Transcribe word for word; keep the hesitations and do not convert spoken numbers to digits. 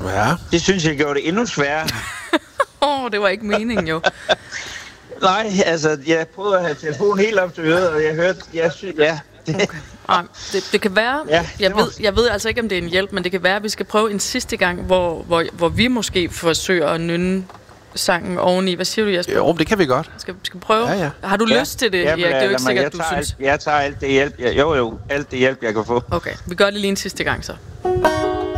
Ja. Det synes jeg gjorde det endnu sværere. Åh, oh, det var ikke meningen jo. Nej, altså, jeg prøvede at have telefonen helt op til øret, og jeg hørte, jeg synes, ja. Okay. Ah, det, det kan være, ja, jeg, ved, jeg ved altså ikke, om det er en hjælp, men det kan være, at vi skal prøve en sidste gang, hvor, hvor, hvor vi måske forsøger at nynne sangen oveni. Hvad siger du, Jesper? Jo, det kan vi godt. Skal vi prøve? Ja, ja. Har du ja. lyst til det, Jamen, Erik? Det er jo ikke sikkert, jeg du tager synes. Alt, jeg tager alt det hjælp, jeg, jo jo, alt det hjælp, jeg kan få. Okay, vi gør det lige en sidste gang så.